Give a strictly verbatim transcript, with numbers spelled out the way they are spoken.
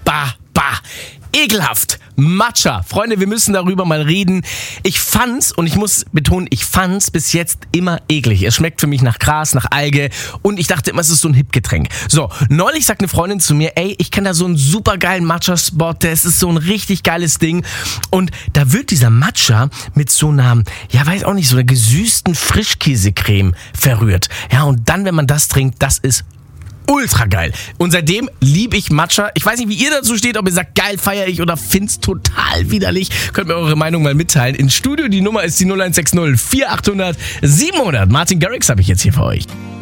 bah, bah. Ekelhaft. Matcha. Freunde, wir müssen darüber mal reden. Ich fand's, und ich muss betonen, ich fand's bis jetzt immer eklig. Es schmeckt für mich nach Gras, nach Alge und ich dachte immer, es ist so ein Hip-Getränk. So, neulich sagt eine Freundin zu mir, ey, ich kenne da so einen super geilen Matcha-Spot, das ist so ein richtig geiles Ding. Und da wird dieser Matcha mit so einer, ja weiß auch nicht, so einer gesüßten Frischkäsecreme verrührt. Ja, und dann, wenn man das trinkt, das ist ultra geil. Und seitdem liebe ich Matcha. Ich weiß nicht, wie ihr dazu steht, ob ihr sagt, geil, feiere ich oder find's total widerlich. Könnt mir eure Meinung mal mitteilen. Ins Studio, die Nummer ist die null eins sechs null vier acht null null sieben null null. Martin Garrix habe ich jetzt hier für euch.